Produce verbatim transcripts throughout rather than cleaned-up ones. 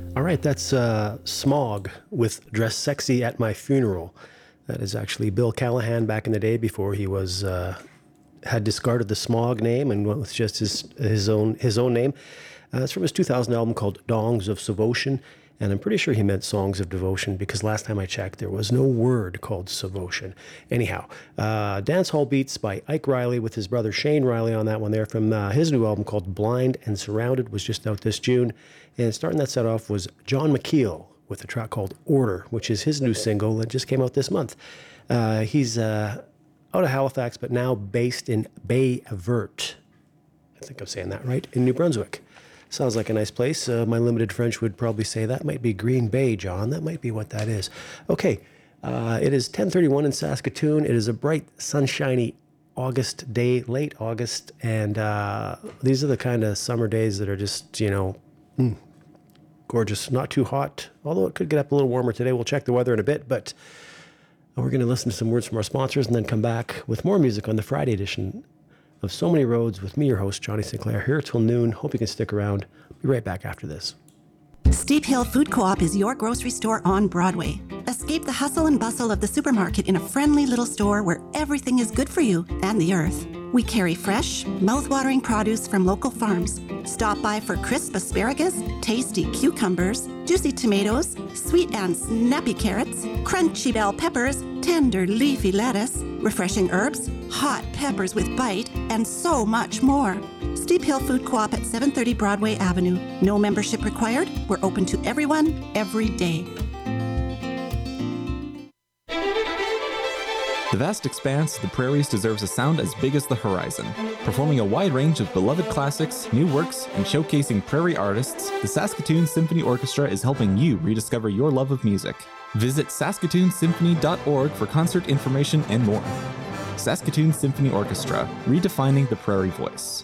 All right, that's uh, Smog with Dress Sexy at My Funeral. That is actually Bill Callahan back in the day before he was uh, had discarded the Smog name and went with just his his own his own name. Uh, it's from his two thousand album called Dongs of Devotion, and I'm pretty sure he meant Songs of Devotion because last time I checked, there was no word called Devotion. Anyhow, uh, Dance Hall Beats by Ike Riley with his brother Shane Riley on that one there from uh, his new album called Blind and Surrounded, was just out this June. And starting that set off was John McKeel with a track called Order, which is his new single that just came out this month. Uh, he's uh, out of Halifax, but now based in Baie-Verte. I think I'm saying that right, in New Brunswick. Sounds like a nice place. Uh, my limited French would probably say that might be Green Bay, John. That might be what that is. Okay, uh, it is ten thirty-one in Saskatoon. It is a bright, sunshiny August day, late August, and uh, these are the kind of summer days that are just, you know, mm, gorgeous. Not too hot, although it could get up a little warmer today. We'll check the weather in a bit, but we're going to listen to some words from our sponsors and then come back with more music on the Friday edition of So Many Roads with me, your host, Johnny Sinclair, here till noon. Hope you can stick around. Be right back after this. Steep Hill Food Co-op is your grocery store on Broadway. Escape the hustle and bustle of the supermarket in a friendly little store where everything is good for you and the earth. We carry fresh, mouth-watering produce from local farms. Stop by for crisp asparagus, tasty cucumbers, juicy tomatoes, sweet and snappy carrots, crunchy bell peppers, tender leafy lettuce, refreshing herbs, hot peppers with bite, and so much more. Steep Hill Food Co-op at seven thirty Broadway Avenue. No membership required. We're open to everyone, every day. The vast expanse of the prairies deserves a sound as big as the horizon. Performing a wide range of beloved classics, new works, and showcasing prairie artists, the Saskatoon Symphony Orchestra is helping you rediscover your love of music. Visit saskatoon symphony dot org for concert information and more. Saskatoon Symphony Orchestra, redefining the prairie voice.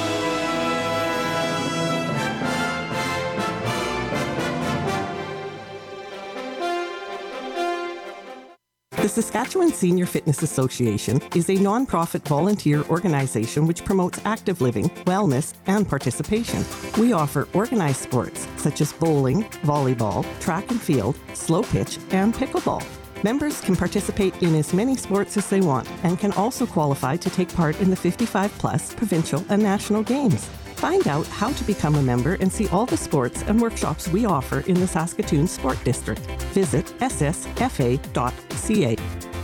The Saskatchewan Senior Fitness Association is a non-profit volunteer organization which promotes active living, wellness, and participation. We offer organized sports such as bowling, volleyball, track and field, slow pitch, and pickleball. Members can participate in as many sports as they want and can also qualify to take part in the fifty-five plus provincial and national games. Find out how to become a member and see all the sports and workshops we offer in the Saskatoon Sport District. Visit s s f a dot c a.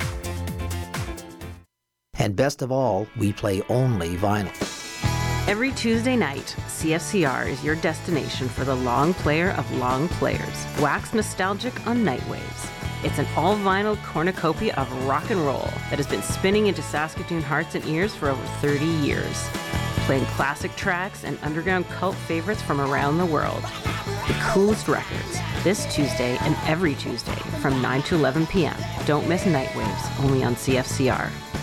And best of all, we play only vinyl. Every Tuesday night, C F C R is your destination for the long player of long players. Wax nostalgic on Nightwaves. It's an all-vinyl cornucopia of rock and roll that has been spinning into Saskatoon hearts and ears for over thirty years. Playing classic tracks and underground cult favorites from around the world. The coolest records, this Tuesday and every Tuesday from nine to eleven p.m. Don't miss Nightwaves, only on C F C R.